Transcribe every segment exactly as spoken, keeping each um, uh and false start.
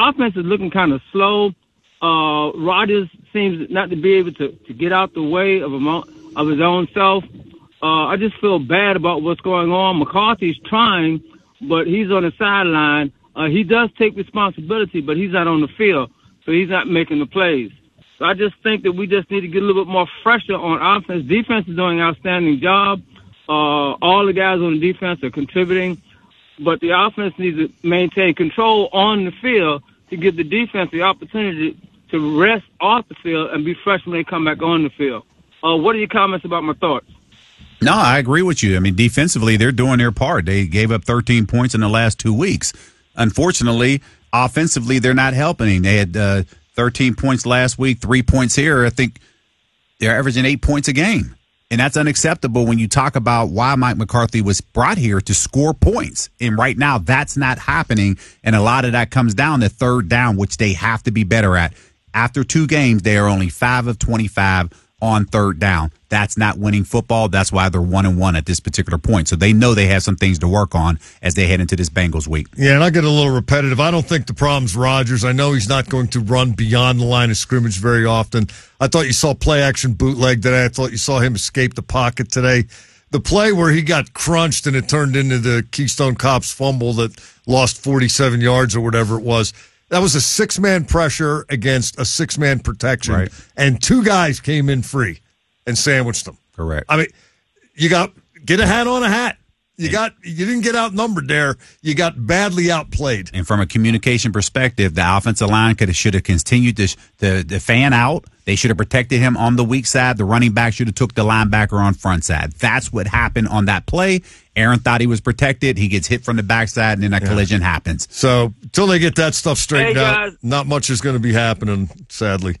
offense is looking kind of slow. Uh, Rodgers seems not to be able to, to get out the way of, a, of his own self. Uh, I just feel bad about what's going on. McCarthy's trying, but he's on the sideline. Uh, he does take responsibility, but he's not on the field, so he's not making the plays. So I just think that we just need to get a little bit more pressure on offense. Defense is doing an outstanding job. Uh, all the guys on the defense are contributing, but the offense needs to maintain control on the field to give the defense the opportunity to rest off the field and be fresh when they come back on the field. Uh, what are your comments about my thoughts? No, I agree with you. I mean, defensively, they're doing their part. They gave up thirteen points in the last two weeks. Unfortunately, offensively, they're not helping. They had uh, thirteen points last week, three points here. I think they're averaging eight points a game. And that's unacceptable when you talk about why Mike McCarthy was brought here to score points. And right now, that's not happening. And a lot of that comes down to third down, which they have to be better at. After two games, they are only five of twenty-five on third down. That's not winning football. That's why they're one and one at this particular point. So they know they have some things to work on as they head into this Bengals week. Yeah, and I get a little repetitive. I don't think the problem's Rodgers. I know he's not going to run beyond the line of scrimmage very often. I thought you saw play action bootleg today. I thought you saw him escape the pocket today. The play where he got crunched and it turned into the Keystone Cops fumble that lost forty-seven yards or whatever it was. That was a six-man pressure against a six-man protection, right. And two guys came in free and sandwiched them. Correct. I mean, you got get a hat on a hat. You got you didn't get outnumbered there. You got badly outplayed. And from a communication perspective, the offensive line could have should have continued to, to to fan out. They should have protected him on the weak side. The running back should have took the linebacker on front side. That's what happened on that play. Aaron thought he was protected. He gets hit from the backside, and then a yeah. collision happens. So until they get that stuff straightened hey, out, not much is going to be happening, sadly.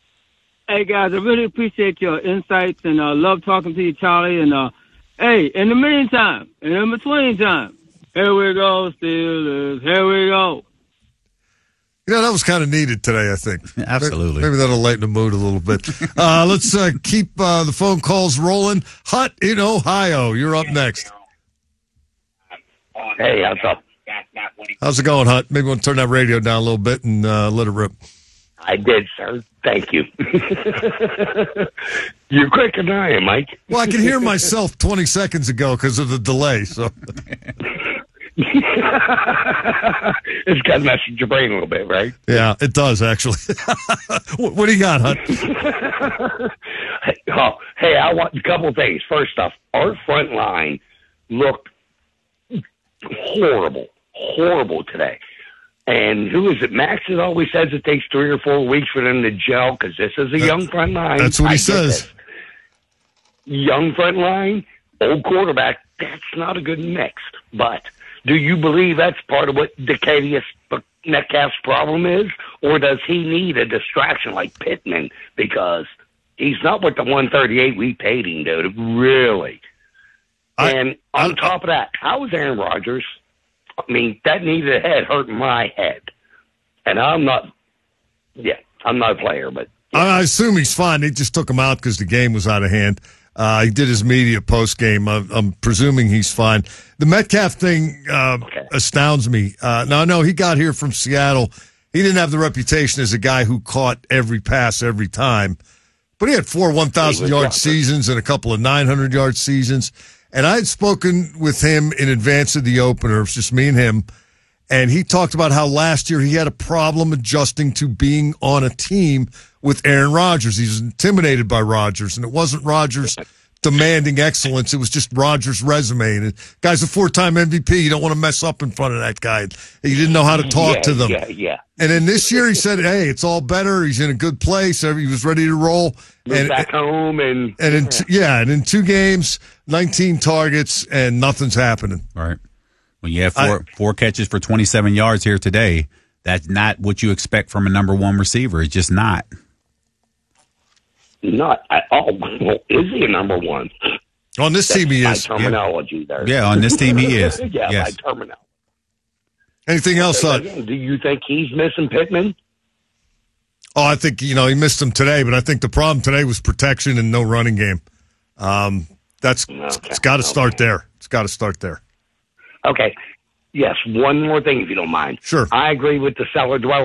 Hey, guys, I really appreciate your insights, and uh, love talking to you, Charlie. And, uh, hey, in the meantime, and in between time, here we go, Steelers. Here we go. Yeah, that was kind of needed today, I think. Absolutely. Maybe that'll lighten the mood a little bit. uh, let's uh, keep uh, the phone calls rolling. Hut in Ohio, you're up next. Hey, how's up? How's it going, Hut? Maybe we'll turn that radio down a little bit and uh, let it rip. I did, sir. Thank you. You're quicker than I am, Mike. Well, I can hear myself twenty seconds ago because of the delay. So it's got to mess with your brain a little bit, right? Yeah, it does, actually. what, what do you got, Hut? oh, hey, I want a couple of things. First off, our front line looked horrible, horrible today. And who is it? Max that always says it takes three or four weeks for them to gel because this is a young front line. That's what he I says. Young front line, old quarterback, that's not a good mix. But do you believe that's part of what Decadius Metcalf's problem is? Or does he need a distraction like Pittman? Because he's not with the one thirty-eight we paid him, dude. Really. I, and on I, top of that, how is Aaron Rodgers? I mean, that needed a head hurt my head. And I'm not, yeah, I'm not a player, but. Yeah. I assume he's fine. They just took him out because the game was out of hand. Uh, he did his media post game. I'm, I'm presuming he's fine. The Metcalf thing uh, okay. astounds me. Uh, now, no, he got here from Seattle. He didn't have the reputation as a guy who caught every pass every time. But he had four one thousand yard seasons and a couple of nine hundred yard seasons. And I had spoken with him in advance of the opener. It was just me and him. And he talked about how last year he had a problem adjusting to being on a team with Aaron Rodgers. He was intimidated by Rodgers, and it wasn't Rodgers demanding excellence. It was just Rodgers' resume. And the guy's a four-time M V P. You don't want to mess up in front of that guy. He didn't know how to talk yeah, to them. Yeah, yeah. And then this year he said, hey, it's all better. He's in a good place. He was ready to roll. Moved and back home. And, and in t- yeah, and in two games, nineteen targets, and nothing's happening. All right. When you have four, I, four catches for twenty-seven yards here today, that's not what you expect from a number one receiver. It's just not. Not at all. Well, is he a number one? On this That's team, he is. Terminology yeah. there. Yeah, on this team, he is. yeah, yes. by terminology. Anything else? Uh, Do you think he's missing Pittman? Oh, I think, you know, he missed him today, but I think the problem today was protection and no running game. Um, that's okay. It's got to okay. start there. It's got to start there. Okay. Yes, one more thing, if you don't mind. Sure. I agree with the cellar dweller.